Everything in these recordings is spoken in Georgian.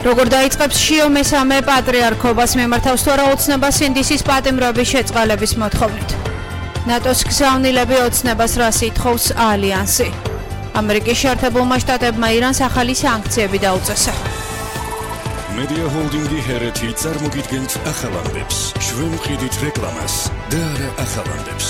როგორ დაიწყებს შიო მესამე პატრიარქობას მიმართავს თუ არა ოცნება სინდისის პატიმრობის შეწყალების მოთხოვნით. ნატოს გზავნილები ოცნებას რას ითხოვს ალიანსი. ამერიკის შეერთებულმა შტატებმა ირანს ახალი სანქციები დაუწესა. Media Holding-ი ჰერეთი წარმოგიდგენთ ახალამდებს. ჩვენ ვყიდით რეკლამას და არა ახალამდებს.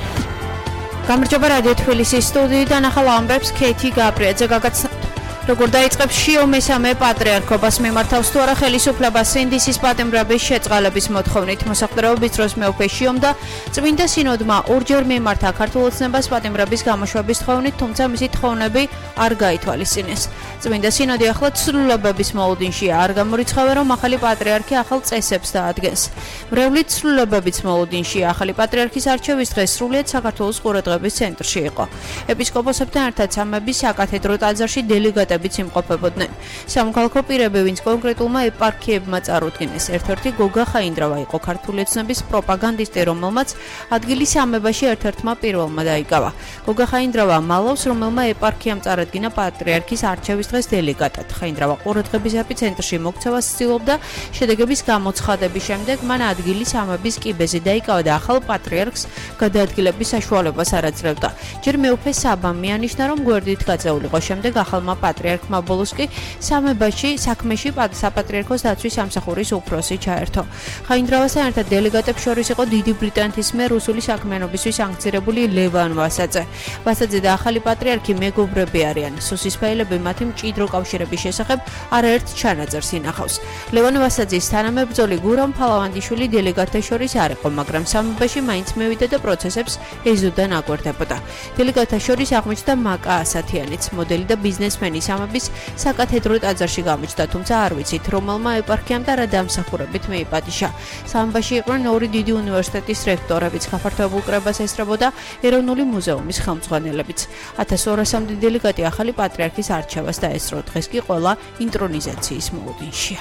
გამარჯობა რადიო თბილისის სტუდიიდან ახალ ამბებს ქეთი გაბრიაძე როგორ დაიწყებს შიო მესამე პატრიარქობას მიმართავს თუ არა ხელისუფლებას სინდისის პატიმრობის შეწყალების მოთხოვნით. მოსახლეობის დროს მეუფე შიომ და წმინდა სინოდმა ორჯერ მიმართა ქართულ ოცნებას პატიმრობის გამოშვების თხოვნით, თუმცა მისი თხოვნები არ გაითვალისწინეს. წმინდა სინოდი ახლა ცვლილებების მოლოდინშია, არ გამორიცხავენ რომ ახალი პატრიარქი ახალ წესებს დაადგენს. მრევლი ცვლილებების მოლოდინშია, ახალი პატრიარქის არჩევის დღე სრულიად საქართველოს ყურადღების ცენტრში იყო. ეპისკოპოსებთან ერთად სამების საკათედრო ტაძარში დელეგატები იმყოფებოდნენ. სამოქალაქო პირები, ვინც კონკრეტულმა ეპარქიებმა წარუდგინეს. ერთ-ერთი გოგა ხაინდრავა იყო ქართული ოცნების პროპაგანდისტი, რომელმაც ადგილი სამებაში ერთ-ერთმა პირველმა დაიკავა. გოგა ხაინდრავა მალავს, რომელმა ეპარქიამ წარადგინა პატრიარქის არჩევის დღეს დელეგატად. ხაინდრავა ყურადღების ეპიცენტრში მოქცევას ცდილობდა, შედეგების გამოცხადების შემდეგ მან ადგილი სამების კიბეზე დაიკავა და ახალ პატრიარქს გადაადგილების საშუალებას არ აძლევდა. ჯერ მეუფე საბამ მიანიშნა, რომ გვერდით გაწეულიყო, შემდეგ ახალმა პატრიარქმა ბოლოს კი სამებაში საქმეში საპატრიარქოს დაცვის სამსახურის უფროსი ჩაერთო. ხაინდრავასთან ერთად დელეგატებს შორის იყო დიდი ბრიტანეთის მიერ რუსული საქმიანობისთვის სანქცირებული ლევან ვასაძე. ვასაძე და ახალი პატრიარქი მეგობრები არიან. სუსისფაილები მათი მჭიდრო კავშირების შესახებ არაერთ ჩანაწერს ინახავს. ლევან ვასაძის თანამებრძოლი გურამ ფალავანდიშვილი დელეგატთა შორის არ იყო, მაგრამ სამებაში მაინც მევიდა და პროცესებს ეზოდან აკვირდებოდა. დელეგატთა შორის აღმოჩნდა მაკა ასათიანიც, მოდელი და ბიზნესმენი სამების საკათედრო ტაძარში გამოჩნდა, თუმცა არ ვიცით, რომელმა ეპარქიამ და რა დამსახურებით მეიპატიჟა. სამებაში იყვნენ ორი დიდი უნივერსიტეტის რექტორებიც, გაფართოებულ კრებას ესწრებოდა ეროვნული მუზეუმის ხელმძღვანელებიც. 1200-მდე დელეგატი ახალი პატრიარქის არჩევას დაესწრო, დღეს კი ყველა ინტრონიზაციის მოლოდინშია.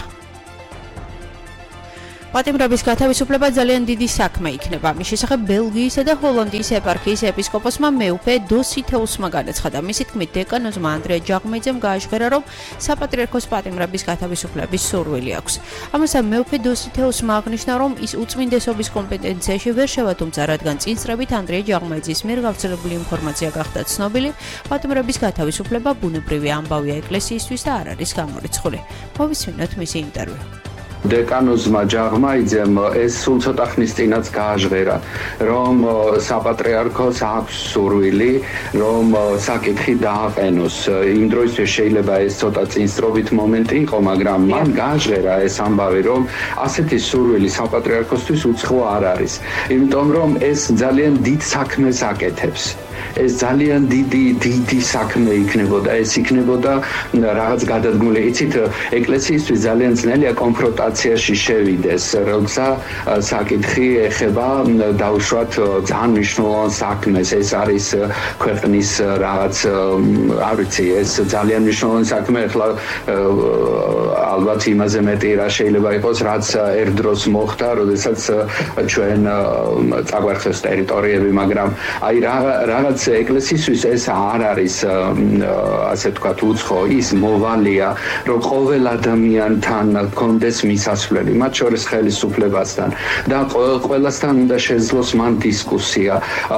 პატიმრობის გათავისუფლება ძალიან დიდი საქმე იქნება. მის შესახებ ბელგიისა და ჰოლანდიის ეპარქიის ეპისკოპოსმა მეუფე დოსითეუსმა განაცხადა. მისი თქმით, დეკანოზმა ანდრია ჯაღმეიძემ გააშხერა, რომ საპატრიარქოს პატიმრების გათავისუფლების სურვილი აქვს. ამასთან მეუფე დოსითეუსმა აღნიშნა, რომ ის უწმინდესობის კომპეტენციაში ვერ შევა, თუმცა რადგან წინსწრებით ანდრია ჯაღმეიძის მიერ გავრცელებული ინფორმაცია გახდა ცნობილი, პატიმრების გათავისუფლება ბუნებრივი ამბავია ეკლესიისთვის და არ არის გამორიცხული. მოვისმინოთ მისი ინტერვიუ. დეკანოზმა ჯაღმეიძემ ეს სულ ცოტა ხნის წინაც გააჟღერა, რომ საპატრიარქოს აქვს სურვილი, რომ საკითხი დააყენოს. იმ დროისთვის შეიძლება ეს ცოტა წინსწრობით მომენტი იყო, მაგრამ მან გააჟღერა ეს ამბავი, რომ ასეთი სურვილი საპატრიარქოსთვის უცხო არ არის. იმიტომ რომ ეს ძალიან დიდ საქმეს აკეთებს. ეს ძალიან დიდი საქმე იქნებოდა, ეს იქნებოდა რაღაც გადადგმული. იცით, ეკლესიისთვის ძალიან ძნელია კონფრონტაციაში შევიდეს, როცა საკითხი ეხება დაუშვათ ძალიან მნიშვნელოვან საქმეს. ეს არის ქვეყნის რაღაც, არ ვიცი, ეს ძალიან მნიშვნელოვანი საქმე. ახლა ალბათ იმაზე მეტი რა შეიძლება იყოს, რაც ერთ დროს მოხდა, როდესაც ჩვენ წაგვერხეს ტერიტორიები, მაგრამ აი რაღაც ეკლესიისთვის ეს არ არის ასე ვთქვათ უცხო, ის მოვალია, რომ ყოველ ადამიანთან კონდეს მისასვლელი, მათ შორის ხელისუფლებასთან და ყველასთან უნდა შეძლოს მან დისკუსია,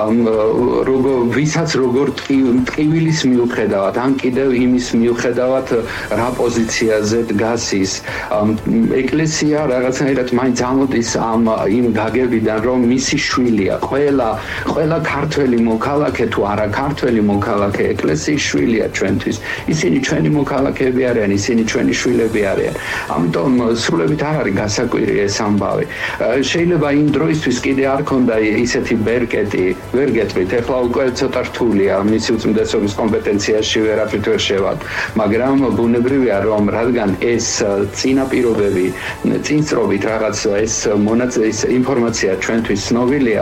ვისაც როგორ ტკივილის მიუხედავად, ან კიდევ იმის მიუხედავად რა პოზიციაზე დგას ის. ეკლესია რაღაცნაირად მაინც ამოდის იმ გაგებიდან, რომ მისი შვილია, ყველა ქართველი მოქალაქე თუ არა ქართველი მოქალაქე ეკლესიის შვილია ჩვენთვის. ისინი ჩვენი მოქალაქეები არიან, ისინი ჩვენი შვილები არიან. ამიტომ სრულებით არ არის გასაკვირი ეს ამბავი. შეიძლება იმ დროისთვის კიდე არ ქონდა ისეთი ბერკეტი, ვერ გეტყვით, ახლა უკვე ცოტა რთულია, მისი უწმინდესობის კომპეტენციაში ვერაფრით ვერ შევად, მაგრამ ბუნებრივია, რომ რადგან ეს წინაპირობები წინსწრობით რაღაც ეს ინფორმაცია ჩვენთვის ცნობილია,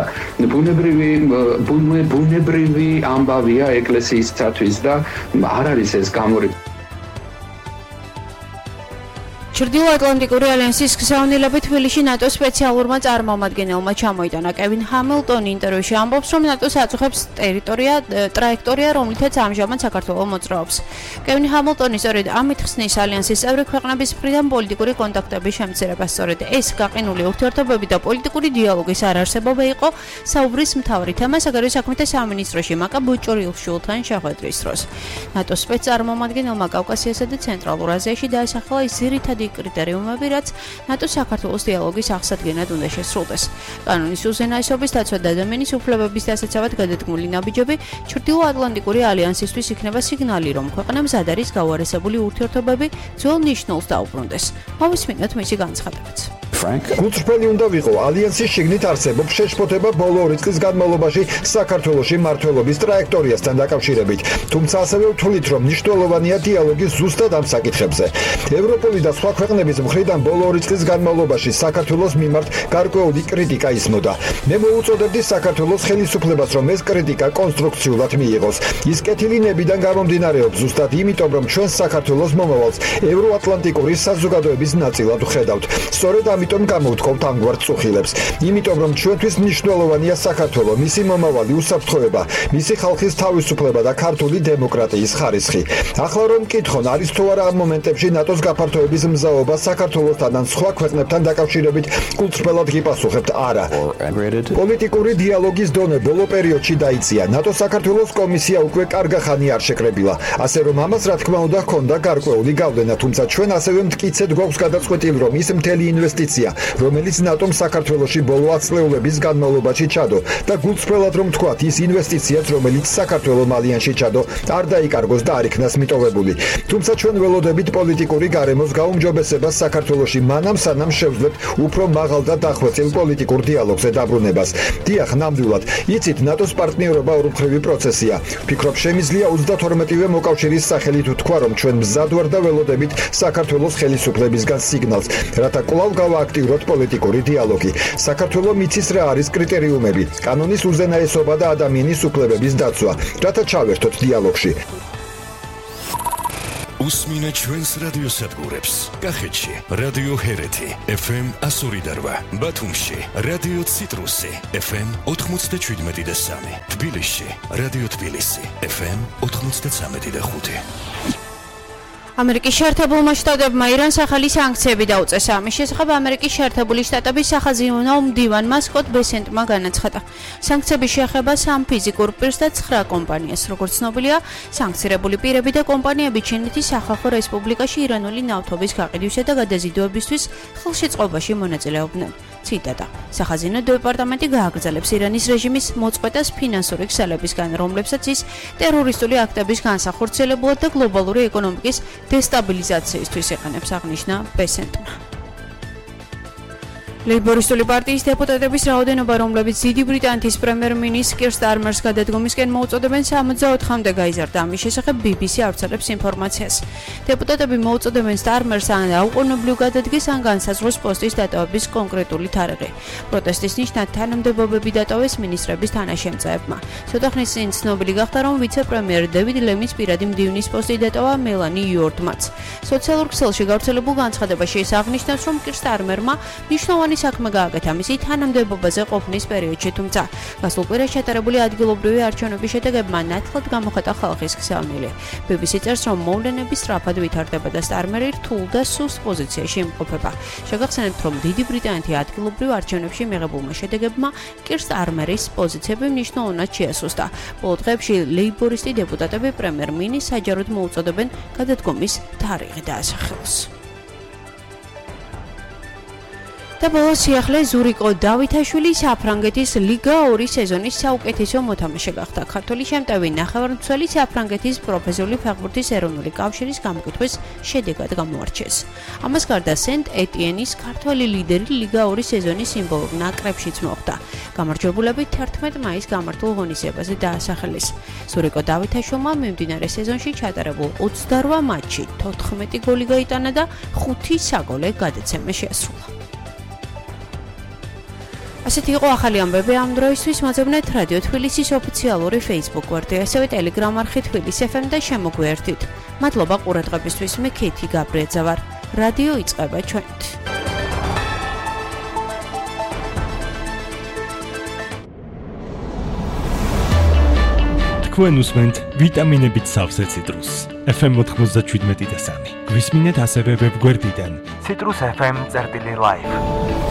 ბუნებრივი ამბავია ეკლესიისათვის და არ არის ეს გამორიცხული. ჩრდილოატლანტიკური ალიანსის გზავნილები თბილისში ნატოს სპეციალურმა წარმომადგენელმა ჩამოიტანა. კევინ ჰამილტონი ინტერვიუში ამბობს, რომ ნატოს აწუხებს ტრაექტორია, რომლითაც ამჟამად საქართველო მოძრაობს. კევინ ჰამილტონი სწორედ ამით ხსნის ალიანსის წევრი ქვეყნების მხრიდან პოლიტიკური კონტაქტების შემცირებას. სწორედ ეს გაყინული ურთიერთობები და პოლიტიკური დიალოგის არარსებობა იყო საუბრის მთავარი თემა საგარეო საქმეთა სამინისტროში მაკა ბუჭორილშვილთან შეხვედრის დროს. ნატოს სპეცწარმომადგენელმა კავკასიასა და ცენტრალურ აზიაში დაასახელა ის ძირითადი კრიტერიუმები, რაც ნატოს საქართველოს დიალოგის აღსადგენად უნდა შესრულდეს. კანონის უზენაესობის დაცვა და ადამიანის უფლებების დასაცავად გადადგმული ნაბიჯები ჩრდილოატლანტიკური ალიანსისთვის იქნება სიგნალი, რომ ქვეყნა მზად არის გაუარესებული ურთიერთობები ძველ ნიშნულს დაუბრუნდეს. მოვისმინოთ მისი განცხადებაც. გულწრფელი უნდა ვიყო ალიანსის შიგნით არსებობს შეშფოთება ბოლო 2 წლის განმავლობაში საქართველოში მმართველობის ტრაექტორიასთან დაკავშირებით, თუმცა ასევე ვთვლით, რომ მნიშვნელოვანია დიალოგი ზუსტად ამ საკითხებზე. ევროპული და სხვა ქვეყნების მხრიდან ბოლო 2 წლის განმავლობაში საქართველოს მიმართ გარკვეული კრიტიკა ისმოდა. მე მოუწოდებდი საქართველოს ხელისუფლებას, რომ ეს კრიტიკა კონსტრუქციულად მიიღოს. ის კეთილი ნებიდან გამომდინარეობს ზუსტად იმიტომ, რომ ჩვენ საქართველოს მომავალს ევროატლანტიკური საზოგადოების ნაწილად ვხედავთ. სწორედ ამიტომ გამოვთხოვთ ამგვარ წუხილებს. იმიტომ რომ ჩვენთვის მნიშვნელოვანია საქართველო, მისი მომავალი, უსაფრთხოება, მისი ხალხის თავისუფლება და ქართული დემოკრატიის ხარისხი. ახლა რომ მკითხონ, არის თუ არა ამ მომენტებში ნატოს გაფართოების მზაობა საქართველოსთან ან სხვა ქვეყნებთან დაკავშირებით, გულწრფელად გიპასუხებთ არა. პოლიტიკური დიალოგის დონე ბოლო პერიოდში დაიწია. ნატოს საქართველოს კომისია უკვე კარგა ხანი არ შეკრებილა. ასე რომ ამას რა თქმა უნდა ჰქონდა გარკვეული გავლენა, თუმცა ჩვენ ასევე მტკიცედ გვაქვს გადაწყვეტილი, რომ ის მთელი ინვესტიცია, რომელიც ნატომ საქართველოში ბოლო 10 წლეულების განმავლობაში ჩადო და გულწრფელად რომ თქვათ, ის ინვესტიციაც, რომელიც საქართველოს ალიანსში ჩადო, არ დაიკარგოს და არ იქნას მიტოვებული. თუმცა ჩვენ ველოდებით პოლიტიკური გარემოს გაუმჯობესებას საქართველოში მანამ სანამ შევძლებთ უფრო მაღალ და დახვეწილ პოლიტიკურ დიალოგზე დაბრუნებას. დიახ, ნამდვილად, იცით, ნატოს პარტნიორობა ორმხრივი პროცესია. ვფიქრობ, შემიძლია 32-ვე მოკავშირის სახელით ვთქვა, რომ ჩვენ მზად ვარ და ველოდებით საქართველოს ხელისუფლებისგან სიგნალს, რათა კვლავ გავააქტივროთ პოლიტიკური დიალოგი. საქართველოს მიცის რა არის კრიტერიუმები, კანონის უზენაესობა და ადამიანის უფლებების დაცვა, რათა ჩავერთოთ დიალოგში. უსმინე ჩვენს რადიოსადგურებს. კახეთში რადიო ჰერეთი FM 102.8, ბათუმში რადიო ციტრუსი FM 97.3, თბილისში რადიო თბილისი FM 93.5. ამერიკის შეერთებულმა შტატებმა ირანს ახალი სანქციები დაუწეს. ამის შესახებ ამერიკის შეერთებული შტატების სახაზინო მდივანმა სკოტ ბესენტმა განაცხადა. სანქციები შეეხება 3 ფიზიკურ პირს და 9 კომპანიას. როგორც ცნობილია, სანქცირებული პირები და კომპანიები ჩინეთის სახალხო რესპუბლიკაში ირანული ნავთობის გაყიდვისა და გადაზიდვებისთვის ხელშეწყობაში მონაწილეობდნენ. ციტატა: სახაზინო დეპარტამენტი გააგრძელებს ირანის რეჟიმის მოწყვეტას ფინანსური ქსელებისგან, რომლებსაც ის ტერორისტული აქტების განსახორციელებლად და გლობალური ეკონომიკის დესტაბილიზაციისთვის იყენებს, აღნიშნა ბესენტმა. ლეიბორისტული პარტიის დეპუტატების რაოდენობა, რომლებიც დიდი ბრიტანეთის პრემიერ-მინისტრ კირ სტარმერს გადადგომისკენ მოუწოდებენ 64-მდე გაიზარდა. ამის შესახებ BBC ავრცელებს ინფორმაციას. დეპუტატები მოუწოდებენ სტარმერს ან აუყოვნებლივ გადადგეს, ან განსაზღვროს პოსტის დატოვების კონკრეტული თარიღი. პროტესტის ნიშნად თანამდებობები დატოვეს მინისტრების თანაშემწეებმა. ცოტა ხნის წინ ცნობილი გახდა, რომ ვიცე-პრემიერ დევიდ ლემის პირადი მდივნის პოსტი დატოვა მელანი იორდმაც. სოციალურ ქსელში გავრცელებულ განცხადებაში ის აღნიშნავს, რომ კირ სტარმერმა მნიშვნელოვანი საქმე გააკეთა მისი თანამდებობაზე ყოფნის პერიოდში, თუმცა გასულ კვირაში ჩატარებული ადგილობრივი არჩევნების შედეგებმა ნათლად გამოხატა ხალხის გზავნილი. BBC წერს, რომ მოვლენები სწრაფად ვითარდება და სტარმერი რთულ და სუსტ პოზიციაში იმყოფება. შეგახსენებთ, რომ დიდი ბრიტანეთი ადგილობრივ არჩევნებში მიღებულმა შედეგებმა კირ სტარმერის პოზიციები მნიშვნელოვნად შეასუსტა. ბოლო დღეებში ლეიბორისტი დეპუტატები პრემიერ-მინისტრს საჯაროდ მოუწოდებენ გადადგომის თარიღი დაასახელოს. და ბოლოს სიახლე ზურიკო დავითაშვილი საფრანგეთის ლიგა 2 სეზონის საუკეთესო მოთამაშე გახდა. ქართველი შემტევი ნახევარმცველი საფრანგეთის პროფესიული ფეხბურთის ეროვნული კავშირის გამოკითხვის შედეგად გამოარჩიეს. ამას გარდა სენტ-ეტიენის ქართველი ლიდერი ლიგა 2 სეზონის სიმბოლურ ნაკრებშიც მოხვდა. გამარჯვებულები 11 მაისს გამართულ ღონისძიებაზე დაასახელეს. ზურიკო დავითაშვილმა მიმდინარე სეზონში ჩატარებულ 28 მატჩში 14 გოლი გაიტანა და 5 საგოლე გადაცემა შეასრულა. ასეთი იყო ახალი ამბები ამ დროისთვის. მოძებნეთ რადიო თბილისის ოფიციალური Facebook გვერდი, ასევე Telegram არხი თბილისი FM და შემოგვიერთდით. მადლობა ყურადღებისთვის. მე ქეთი გაბრიაძე ვარ. რადიო იწყება ჩვენით. თქვენ უსმენთ ვიტამინებით სავსე ციტრუსს. FM 97.3. გვისმინეთ ასევე ვებგვერდიდან citrusfm.live.